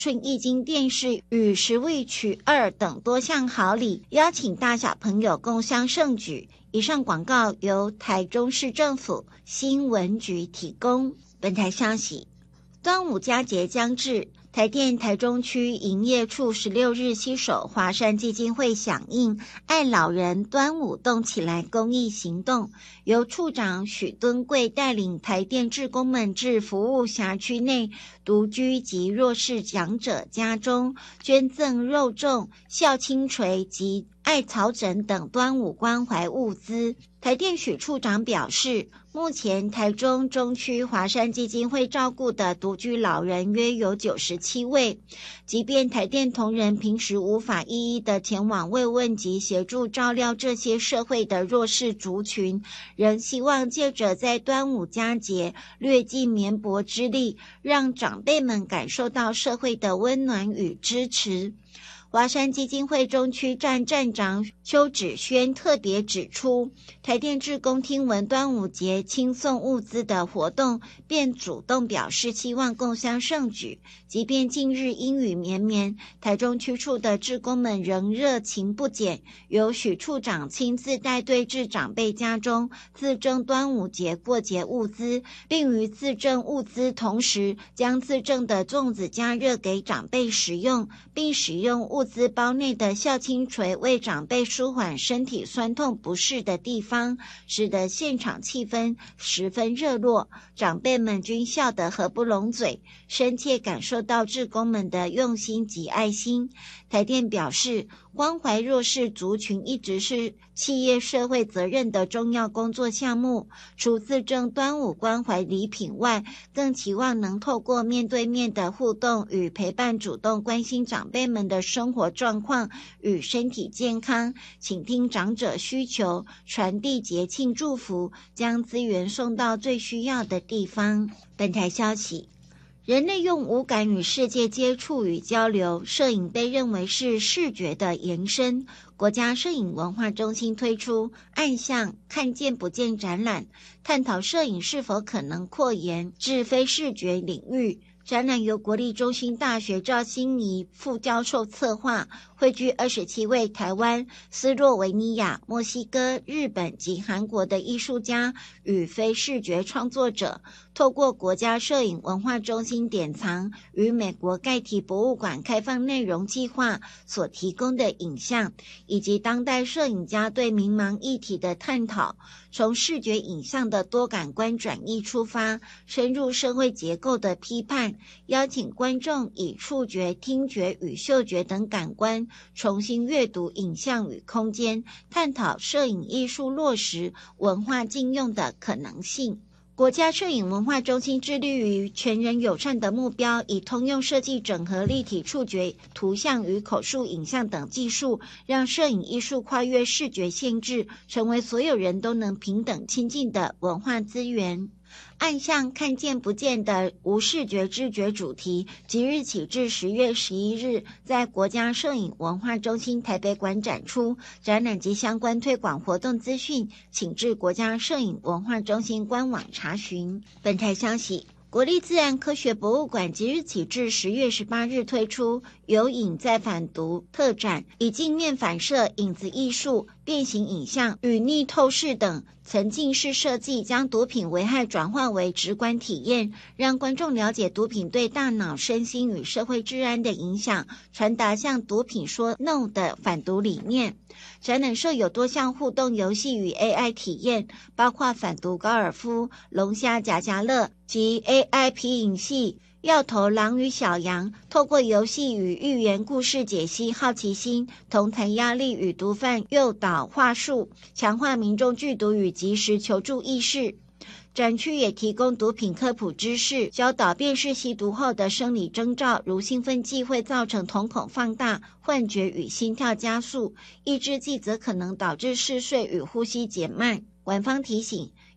顺液晶电视与Switch 2等多项好礼，邀请大小朋友共襄盛举。以上广告由台中市政府新闻局提供。本台消息，端午佳节将至，台电台中区营业处16日携手华山基金会响应爱老人端午动起来公益行动，由处长许敦贵带领台电志工们至服务辖区内独居及弱势长者家中，捐赠肉粽、孝亲锤及艾草枕等端午关怀物资。台电许处长表示，目前台中中区华山基金会照顾的独居老人约有97位，即便台电同仁平时无法一一的前往慰问及协助照料这些社会的弱势族群，仍希望借着在端午佳节略尽绵薄之力，让长辈们感受到社会的温暖与支持。华山基金会中区站站长邱芷萱特别指出，台电志工听闻端午节轻送物资的活动，便主动表示希望共襄盛举。即便近日阴雨绵绵，台中区处的志工们仍热情不减，由许处长亲自带队至长辈家中自赠端午节过节物资，并于自赠物资同时将自赠的粽子加热给长辈食用，并使用物资包内的孝亲锤为长辈舒缓身体酸痛不适的地方，使得现场气氛十分热络，长辈们均笑得合不拢嘴，深切感受到志工们的用心及爱心。台电表示，关怀弱势族群一直是企业社会责任的重要工作项目，除自赠端午关怀礼品外，更期望能透过面对面的互动与陪伴，主动关心长辈们的生活状况与身体健康，倾听长者需求，传递节庆祝福，将资源送到最需要的地方。本台消息，人类用五感与世界接触与交流，摄影被认为是视觉的延伸。国家摄影文化中心推出暗巷看见不见展览，探讨摄影是否可能扩延至非视觉领域。展览由国立中兴大学赵欣怡副教授策划，汇聚27位台湾、斯洛维尼亚、墨西哥、日本及韩国的艺术家与非视觉创作者，透过国家摄影文化中心典藏与美国盖提博物馆开放内容计划所提供的影像，以及当代摄影家对明盲议题的探讨，从视觉影像的多感官转译出发，深入社会结构的批判，邀请观众以触觉、听觉与嗅觉等感官重新阅读影像与空间，探讨摄影艺术落实文化禁用的可能性。国家摄影文化中心致力于全人友善的目标，以通用设计整合立体触觉、图像与口述影像等技术，让摄影艺术跨越视觉限制，成为所有人都能平等亲近的文化资源。暗巷看见不见的无视觉知觉主题，即日起至10月11日在国家摄影文化中心台北馆展出。展览及相关推广活动资讯，请至国家摄影文化中心官网查询。本台消息，国立自然科学博物馆即日起至10月18日推出有影再反读特展，以镜面反射、影子艺术、变形影像与逆透视等沉浸式设计，将毒品危害转化为直观体验，让观众了解毒品对大脑、身心与社会治安的影响，传达向毒品说 NO 的反毒理念。展览设有多项互动游戏与 AI 体验，包括反毒高尔夫、龙虾夹夹乐及 AI 皮影戏要投狼与小羊，透过游戏与寓言故事解析好奇心，同侪压力与毒贩诱导话术，强化民众拒毒与及时求助意识。展区也提供毒品科普知识，教导辨识吸毒后的生理征兆，如兴奋剂会造成瞳孔放大、幻觉与心跳加速，抑制剂则可能导致嗜睡与呼吸减慢。馆方提醒，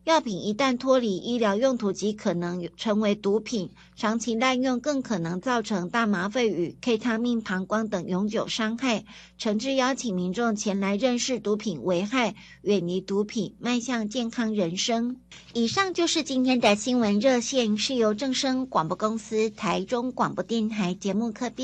药品一旦脱离医疗用途即可能成为毒品，长期滥用更可能造成大麻肺与 K 他命膀胱等永久伤害。诚挚邀请民众前来认识毒品危害，远离毒品，迈向健康人生。以上就是今天的新闻热线，是由正声广播公司台中广播电台节目客编